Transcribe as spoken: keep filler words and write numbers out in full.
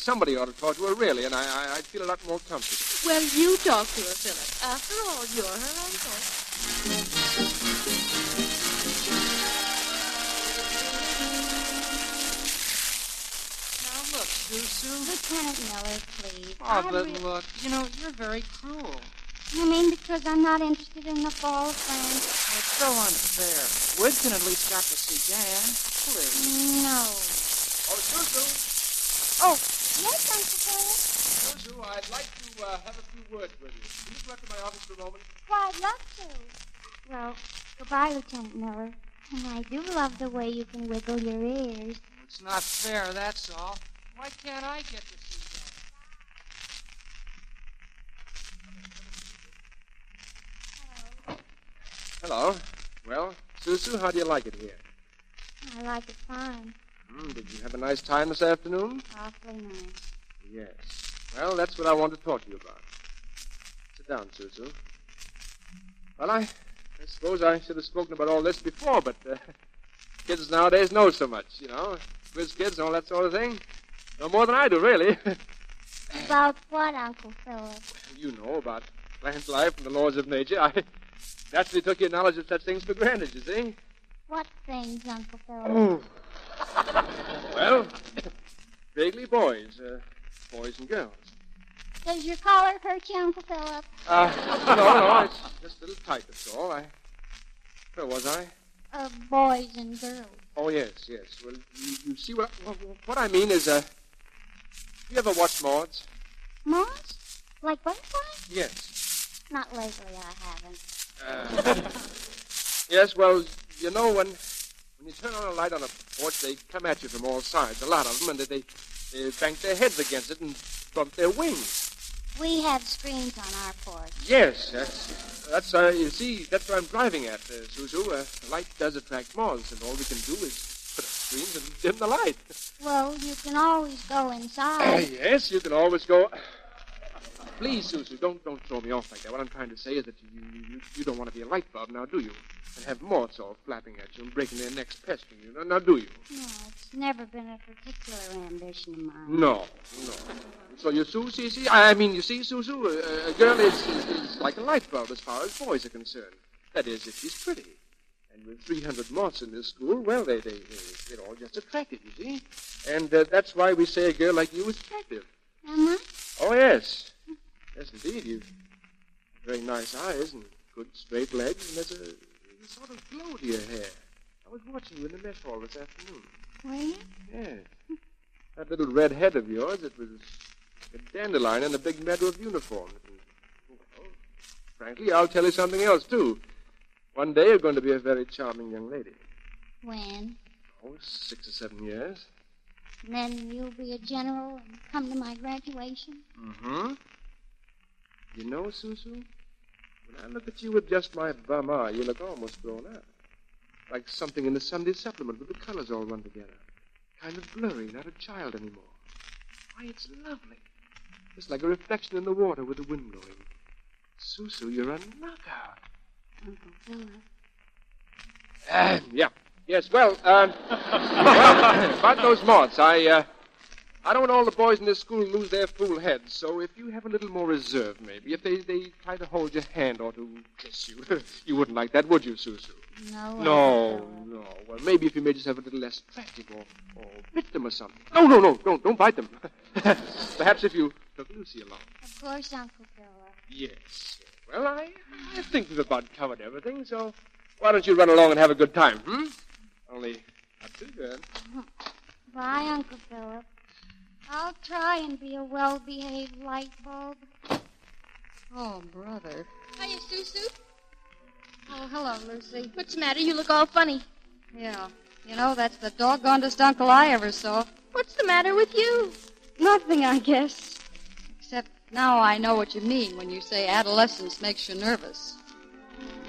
somebody ought to talk to her, really, and I, I, I'd feel a lot more comfortable. Well, you talk to her, Philip. After all, you're her uncle. Now, look, Susu. Lieutenant Miller, please. Oh, I but re- look, you know, you're very cruel. You mean because I'm not interested in the fall of France? Well, it's so unfair. Woodson at least got to see Dan. Please. No. Oh, Susu! Oh, yes, Uncle Philip. Susu, I'd like to uh, have a few words with you. Can you come up to my office for a moment? Well, I'd love to. Well, goodbye, Lieutenant Miller. And I do love the way you can wiggle your ears. It's not fair, that's all. Why can't I get to see Dan? Hello. Well, Susu, how do you like it here? I like it fine. Hmm, did you have a nice time this afternoon? Awfully nice. Yes. Well, that's what I want to talk to you about. Sit down, Susu. Well, I, I suppose I should have spoken about all this before, but uh, kids nowadays know so much, you know. Quiz kids and all that sort of thing. No more than I do, really. About what, Uncle Philip? You know about plant life and the laws of nature. I naturally took your knowledge of such things for granted, you see. What things, Uncle Philip? Oh. Well, vaguely boys. Uh, boys and girls. Does your collar hurt you, Uncle Philip? Uh, no, no, it's just a little tight, that's all. I... Where was I? Uh, boys and girls. Oh, yes, yes. Well, you, you see, what, what, what I mean is, uh... you ever watch Mauds? Moths? Like butterflies? Yes. Not lately, I haven't. Uh, yes, well, you know, when when you turn on a light on a porch, they come at you from all sides, a lot of them, and they, they bank their heads against it and bump their wings. We have screens on our porch. Yes, that's, that's uh, you see, that's what I'm driving at, uh, Susu. Uh, light does attract moths, and all we can do is put up screens and dim the light. Well, you can always go Uh, inside. yes, you can always go... Please, Susu, don't don't throw me off like that. What I'm trying to say is that you you, you don't want to be a light bulb, now do you? And have moths all flapping at you and breaking their necks pestering you. Now, now do you? No, it's never been a particular ambition of mine. No, no. So you see, see, see, I mean, you see, Susu, a, a girl is, is, is like a light bulb as far as boys are concerned. That is, if she's pretty. And with three hundred moths in this school, well, they, they, they, they're all just attractive, you see. And uh, that's why we say a girl like you is attractive. Am I? Oh, yes. Yes, indeed. You've very nice eyes and good straight legs, and there's a, there's a sort of glow to your hair. I was watching you in the mess hall this afternoon. Were you? Yes. That little red head of yours, it was a dandelion in a big meadow of uniforms. And, well, frankly, I'll tell you something else, too. One day you're going to be a very charming young lady. When? Oh, six or seven years. And then you'll be a general and come to my graduation? Mm-hmm. You know, Susu, when I look at you with just my bum eye, you look almost grown up. Like something in the Sunday supplement with the colors all run together. Kind of blurry, not a child anymore. Why, it's lovely. Just like a reflection in the water with the wind blowing. Susu, you're a knockout. Uncle Philip. Uh, yeah. Yes, well, um, well, about those moths, I, uh, I don't want all the boys in this school to lose their fool heads, so if you have a little more reserve, maybe, if they, they try to hold your hand or to kiss you, you wouldn't like that, would you, Susu? No. No, Uncle Philip. no. Well, maybe if you may just have a little less attractive or, or bit them or something. No, no, no, don't, don't bite them. Perhaps if you took Lucy along. Of course, Uncle Philip. Yes. Well, I, I think we've about covered everything, so why don't you run along and have a good time, hmm? Only not too good. Bye, Uncle Philip. I'll try and be a well-behaved light bulb. Oh, brother. Hiya, Susu. Oh, hello, Lucy. What's the matter? You look all funny. Yeah. You know, that's the doggonedest uncle I ever saw. What's the matter with you? Nothing, I guess. Except now I know what you mean when you say adolescence makes you nervous.